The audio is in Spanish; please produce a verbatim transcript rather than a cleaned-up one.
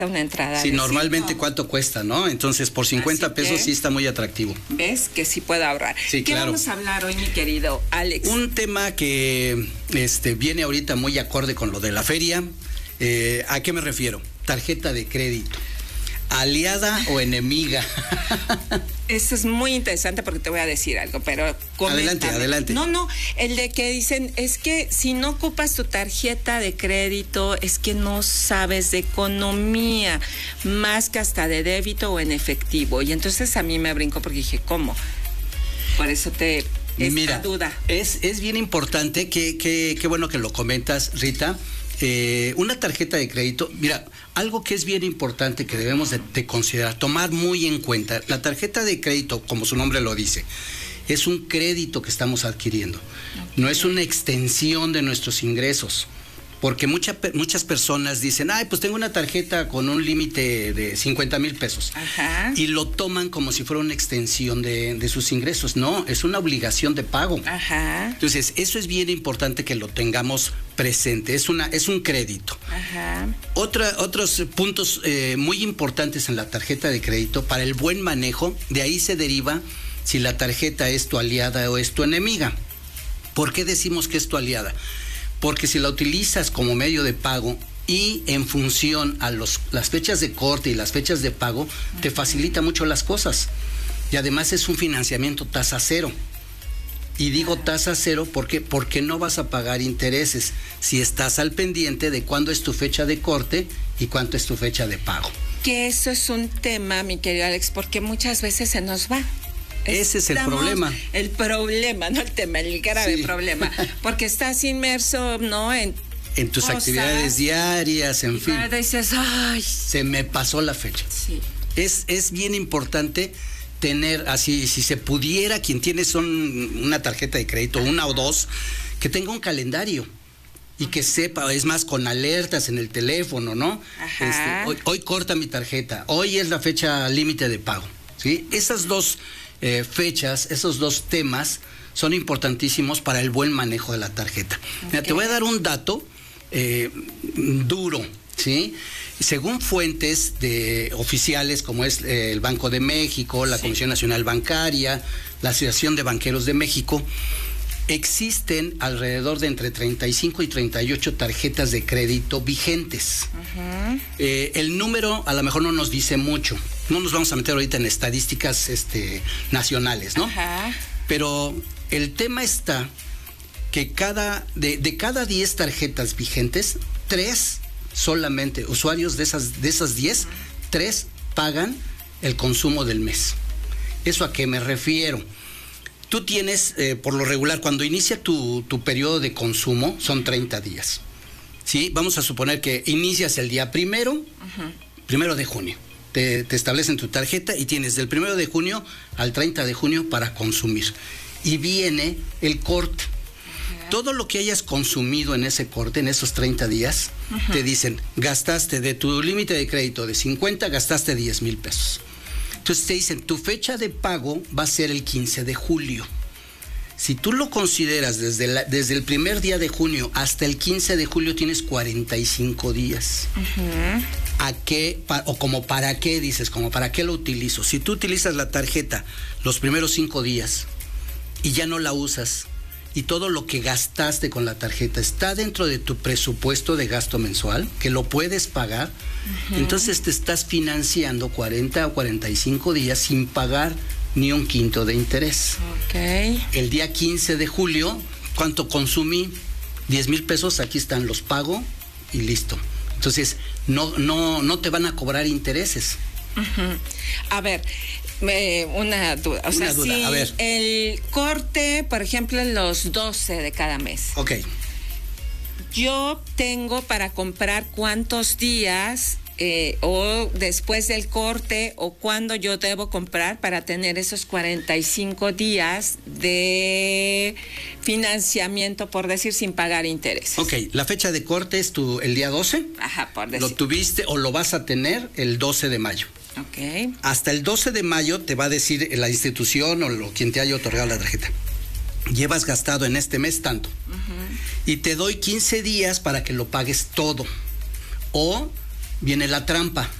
una entrada. Sí, de normalmente cinco. ¿Cuánto cuesta, no? Entonces, por cincuenta Así pesos que, sí está muy atractivo. ¿Ves? Que sí puedo ahorrar. Sí, ¿Qué claro. vamos a hablar hoy, mi querido Alex? Un tema que este, viene ahorita muy acorde con lo de la feria. Eh, ¿A qué me refiero? Tarjeta de crédito. ¿Aliada o enemiga? Eso es muy interesante porque te voy a decir algo, pero coméntame. Adelante, adelante. No, no, el de que dicen, es que si no ocupas tu tarjeta de crédito, es que no sabes de economía, más que hasta de débito o en efectivo. Y entonces a mí me brincó porque dije, ¿cómo? Por eso te... esta Mira, duda. Es, es bien importante, que, que, que bueno que lo comentas, Rita. Eh, una tarjeta de crédito, mira, algo que es bien importante que debemos de, de considerar, tomar muy en cuenta, la tarjeta de crédito, como su nombre lo dice, es un crédito que estamos adquiriendo, okay. No es una extensión de nuestros ingresos, porque mucha, muchas personas dicen, ay, pues tengo una tarjeta con un límite de cincuenta mil pesos. Ajá. Y lo toman como si fuera una extensión de, de sus ingresos. No, es una obligación de pago. Ajá. Entonces, eso es bien importante que lo tengamos presente, es, una, es un crédito. Ajá. Otra, otros puntos eh, muy importantes en la tarjeta de crédito, para el buen manejo, de ahí se deriva si la tarjeta es tu aliada o es tu enemiga. ¿Por qué decimos que es tu aliada? Porque si la utilizas como medio de pago y en función a los, las fechas de corte y las fechas de pago, uh-huh. te facilita mucho las cosas. Y además es un financiamiento tasa cero. Y digo uh-huh. tasa cero porque, porque no vas a pagar intereses si estás al pendiente de cuándo es tu fecha de corte y cuánto es tu fecha de pago. Que eso es un tema, mi querido Alex, porque muchas veces se nos va. Ese es el problema. El problema, no el tema, el grave sí. problema. Porque estás inmerso, ¿no? En, en tus cosas, actividades diarias, en fin. Dices, ay. Se me pasó la fecha. Sí. Es, es bien importante tener, así, si se pudiera, quien tiene son una tarjeta de crédito, una o dos, que tenga un calendario. Y que sepa, es más, con alertas en el teléfono, ¿no? Ajá. Este, hoy, hoy corta mi tarjeta, hoy es la fecha límite de pago, ¿sí? Esas dos Eh, fechas, esos dos temas son importantísimos para el buen manejo de la tarjeta. Okay. Mira, te voy a dar un dato eh, duro, ¿sí? Según fuentes de oficiales como es eh, el Banco de México, la sí. Comisión Nacional Bancaria, la Asociación de Banqueros de México, existen alrededor de entre treinta y cinco y treinta y ocho tarjetas de crédito vigentes. Uh-huh. Eh, el número a lo mejor no nos dice mucho. No nos vamos a meter ahorita en estadísticas este, nacionales, ¿no? Uh-huh. Pero el tema está que cada de, de cada diez tarjetas vigentes, tres solamente, usuarios de esas de esas diez, uh-huh. tres pagan el consumo del mes. ¿Eso a qué me refiero? Tú tienes, eh, por lo regular, cuando inicia tu, tu periodo de consumo, son treinta días. ¿Sí? Vamos a suponer que inicias el día primero, uh-huh. primero de junio. Te, te establecen tu tarjeta y tienes del primero de junio al treinta de junio para consumir. Y viene el corte. Uh-huh. Todo lo que hayas consumido en ese corte, en esos treinta días, uh-huh. te dicen, gastaste de tu límite de crédito de cincuenta, gastaste diez mil pesos. Entonces te dicen, tu fecha de pago va a ser el quince de julio. Si tú lo consideras desde, la, desde el primer día de junio hasta el quince de julio, tienes cuarenta y cinco días. Uh-huh. ¿A qué? Pa, o como para qué, dices, como para qué lo utilizo. Si tú utilizas la tarjeta los primeros cinco días y ya no la usas, y todo lo que gastaste con la tarjeta está dentro de tu presupuesto de gasto mensual, que lo puedes pagar, uh-huh. entonces te estás financiando cuarenta o cuarenta y cinco días sin pagar ni un quinto de interés. Okay. El día quince de julio, ¿cuánto consumí? diez mil pesos, aquí están, los pago y listo. Entonces, no, no, no te van a cobrar intereses. Uh-huh. A ver, eh, una duda. O una sea, duda, si a ver. El corte, por ejemplo, los doce de cada mes. Ok. Yo tengo para comprar cuántos días eh, o después del corte o cuándo yo debo comprar para tener esos cuarenta y cinco días de financiamiento, por decir, sin pagar intereses. Ok, la fecha de corte es tu, el día doce. Ajá, por decir. Lo tuviste o lo vas a tener el doce de mayo. Ok. Hasta el doce de mayo te va a decir la institución o lo, quien te haya otorgado la tarjeta. Llevas gastado en este mes tanto. Uh-huh. Y te doy quince días para que lo pagues todo. O viene la trampa.